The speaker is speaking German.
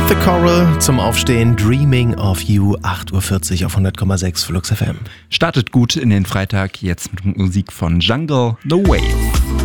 The Coral zum Aufstehen, Dreaming of You, 8.40 Uhr auf 100,6 Flux FM. Startet gut in den Freitag, jetzt mit Musik von Jungle, The Wave.